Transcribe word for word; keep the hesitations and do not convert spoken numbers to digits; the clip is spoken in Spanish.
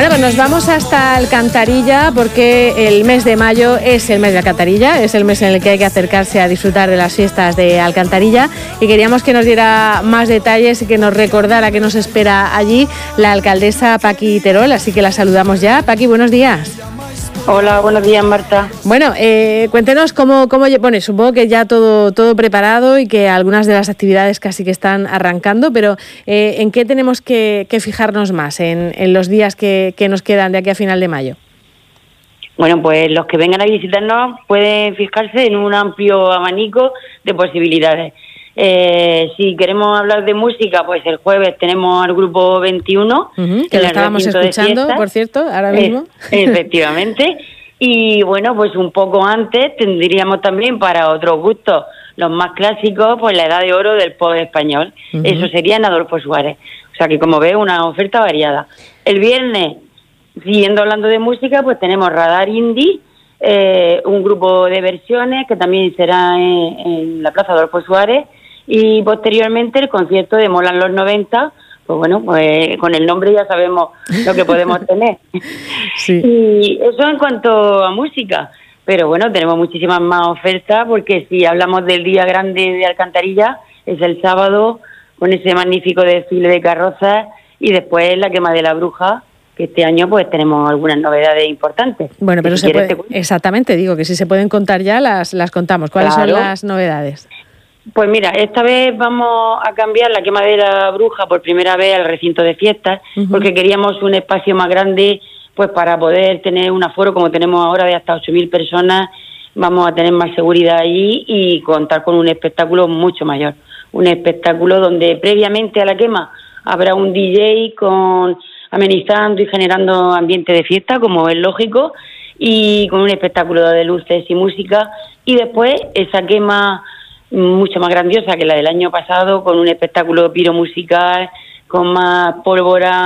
Bueno, pues nos vamos hasta Alcantarilla porque el mes de mayo es el mes de Alcantarilla, es el mes en el que hay que acercarse a disfrutar de las fiestas de Alcantarilla y queríamos que nos diera más detalles y que nos recordara qué nos espera allí la alcaldesa Paqui Terol, así que la saludamos ya. Paqui, buenos días. Hola, buenos días, Marta. Bueno, eh, cuéntenos cómo, cómo, bueno, supongo que ya todo, todo preparado y que algunas de las actividades casi que están arrancando, pero eh, ¿en qué tenemos que, que fijarnos más en, en los días que, que nos quedan de aquí a final de mayo? Bueno, pues los que vengan a visitarnos pueden fijarse en un amplio abanico de posibilidades. Eh, si queremos hablar de música, pues el jueves tenemos al grupo veintiuno, uh-huh, que lo estábamos escuchando, por cierto, ahora mismo. Eh, efectivamente. Y bueno, pues un poco antes tendríamos también para otros gustos, los más clásicos, pues la edad de oro del pop español. Uh-huh. Eso sería en Adolfo Suárez. O sea que, como ves, una oferta variada. El viernes, siguiendo hablando de música, pues tenemos Radar Indie, eh, un grupo de versiones que también será en, en la Plaza Adolfo Suárez. Y posteriormente el concierto de Molan los noventa, pues bueno, pues con el nombre ya sabemos lo que podemos tener. Sí. Y eso en cuanto a música, pero bueno, tenemos muchísimas más ofertas porque si hablamos del día grande de Alcantarilla, es el sábado con ese magnífico desfile de carrozas y después la quema de la bruja, que este año pues tenemos algunas novedades importantes. Bueno, pero si se puede, exactamente, digo que si se pueden contar ya, las, las contamos. ¿Cuáles claro. son las novedades? Pues mira, esta vez vamos a cambiar la quema de la bruja por primera vez al recinto de fiestas, uh-huh. porque queríamos un espacio más grande pues para poder tener un aforo como tenemos ahora de hasta ocho mil personas, vamos a tener más seguridad allí y contar con un espectáculo mucho mayor. Un espectáculo donde previamente a la quema habrá un D J con amenizando y generando ambiente de fiesta, como es lógico, y con un espectáculo de luces y música, y después esa quema mucho más grandiosa que la del año pasado, con un espectáculo piromusical, con más pólvora,